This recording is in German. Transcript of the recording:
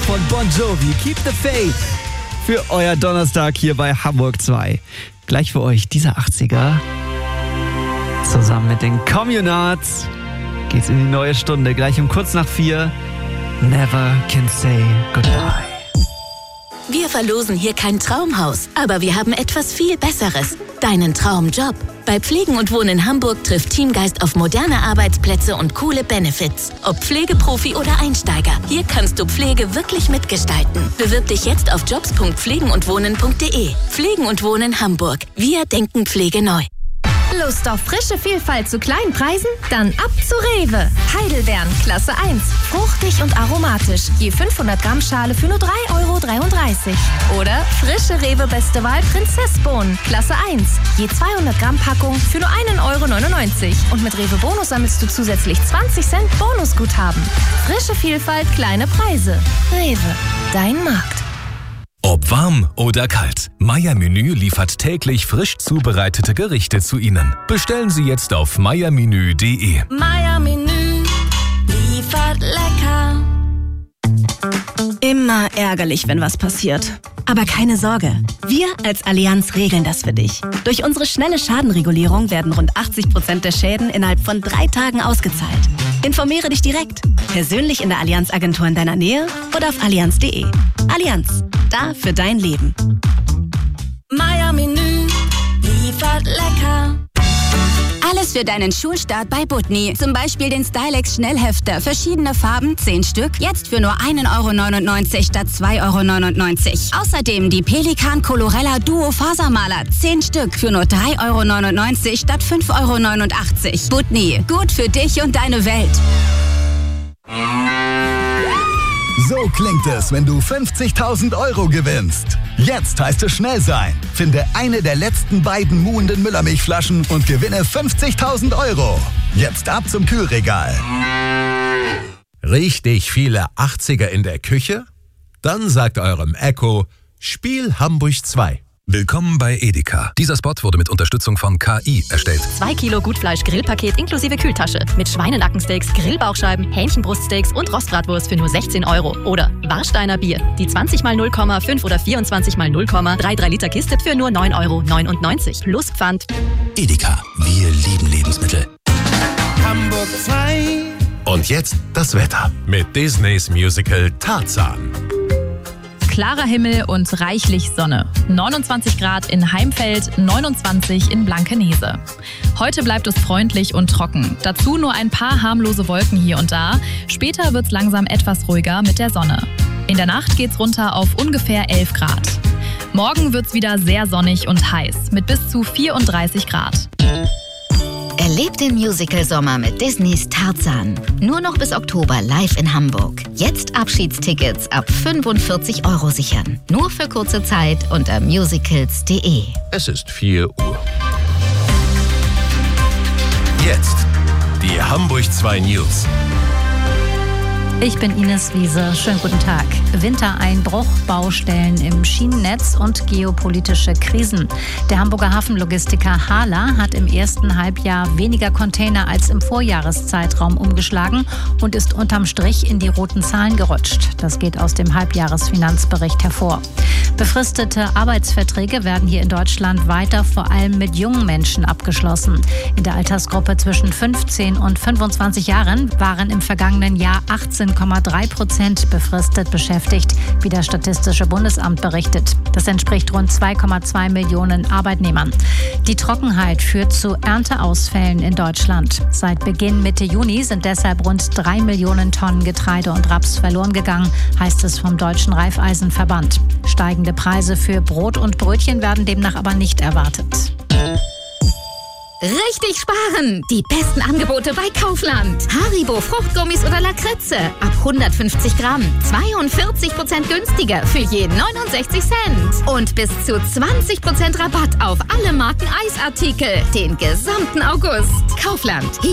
von Bon Jovi, Keep the Faith, für euer Donnerstag hier bei Hamburg 2. Gleich für euch diese 80er. Zusammen mit den Communards geht's in die neue Stunde. Gleich um kurz nach 4. Never can say goodbye. Wir verlosen hier kein Traumhaus, aber wir haben etwas viel Besseres. Deinen Traumjob. Bei Pflegen und Wohnen in Hamburg trifft Teamgeist auf moderne Arbeitsplätze und coole Benefits. Ob Pflegeprofi oder Einsteiger, hier kannst du Pflege wirklich mitgestalten. Bewirb dich jetzt auf jobs.pflegenundwohnen.de. Pflegen und Wohnen Hamburg. Wir denken Pflege neu. Lust auf frische Vielfalt zu kleinen Preisen? Dann ab zu Rewe. Heidelbeeren, Klasse 1. Fruchtig und aromatisch. Je 500 Gramm Schale für nur 3,33 €. Oder frische Rewe Beste Wahl Prinzessbohnen, Klasse 1. Je 200 Gramm Packung für nur 1,99 €. Und mit Rewe Bonus sammelst du zusätzlich 20 Cent Bonusguthaben. Frische Vielfalt, kleine Preise. Rewe, dein Markt. Ob warm oder kalt, Meier Menü liefert täglich frisch zubereitete Gerichte zu Ihnen. Bestellen Sie jetzt auf meiermenü.de. Meier Menü liefert lecker. Immer ärgerlich, wenn was passiert. Aber keine Sorge, wir als Allianz regeln das für dich. Durch unsere schnelle Schadenregulierung werden rund 80% der Schäden innerhalb von 3 Tagen ausgezahlt. Informiere dich direkt, persönlich in der Allianz-Agentur in deiner Nähe oder auf allianz.de. Allianz, da für dein Leben. Meier Menü liefert lecker. Alles für deinen Schulstart bei Butni. Zum Beispiel den Stylex Schnellhefter. Verschiedene Farben, 10 Stück. Jetzt für nur 1,99 € statt 2,99 €. Außerdem die Pelikan Colorella Duo Fasermaler. 10 Stück für nur 3,99 € statt 5,89 €. Butni. Gut für dich und deine Welt. So klingt es, wenn du 50.000 € gewinnst. Jetzt heißt es schnell sein. Finde eine der letzten beiden muhenden Müllermilchflaschen und gewinne 50.000 €. Jetzt ab zum Kühlregal. Richtig viele 80er in der Küche? Dann sagt eurem Echo, Spiel Hamburg 2. Willkommen bei Edeka. Dieser Spot wurde mit Unterstützung von KI erstellt. 2 Kilo Gutfleisch-Grillpaket inklusive Kühltasche. Mit Schweinenackensteaks, Grillbauchscheiben, Hähnchenbruststeaks und Rostbratwurst für nur 16 €. Oder Warsteiner Bier. Die 20x0,5 oder 24x0,3 Liter Kiste für nur 9,99 € plus Pfand. Edeka. Wir lieben Lebensmittel. Hamburg 2. Und jetzt das Wetter mit Disneys Musical Tarzan. Klarer Himmel und reichlich Sonne. 29 Grad in Heimfeld, 29 in Blankenese. Heute bleibt es freundlich und trocken. Dazu nur ein paar harmlose Wolken hier und da. Später wird's langsam etwas ruhiger mit der Sonne. In der Nacht geht's runter auf ungefähr 11 Grad. Morgen wird's wieder sehr sonnig und heiß mit bis zu 34 Grad. Erlebt den Musical-Sommer mit Disneys Tarzan. Nur noch bis Oktober live in Hamburg. Jetzt Abschiedstickets ab 45 € sichern. Nur für kurze Zeit unter musicals.de. Es ist 4 Uhr. Jetzt die Hamburg 2 News. Ich bin Ines Wiese. Schönen guten Tag. Wintereinbruch, Baustellen im Schienennetz und geopolitische Krisen. Der Hamburger Hafenlogistiker HHLA hat im ersten Halbjahr weniger Container als im Vorjahreszeitraum umgeschlagen und ist unterm Strich in die roten Zahlen gerutscht. Das geht aus dem Halbjahresfinanzbericht hervor. Befristete Arbeitsverträge werden hier in Deutschland weiter vor allem mit jungen Menschen abgeschlossen. In der Altersgruppe zwischen 15 und 25 Jahren waren im vergangenen Jahr 18,3% befristet beschäftigt, wie das Statistische Bundesamt berichtet. Das entspricht rund 2,2 Millionen Arbeitnehmern. Die Trockenheit führt zu Ernteausfällen in Deutschland. Seit Beginn Mitte Juni sind deshalb rund 3 Millionen Tonnen Getreide und Raps verloren gegangen, heißt es vom Deutschen Reifeisenverband. Steigende Preise für Brot und Brötchen werden demnach aber nicht erwartet. Richtig sparen! Die besten Angebote bei Kaufland. Haribo, Fruchtgummis oder Lakritze. Ab 150 Gramm. 42% günstiger für je 69 Cent. Und bis zu 20% Rabatt auf alle Marken Eisartikel. Den gesamten August. Kaufland.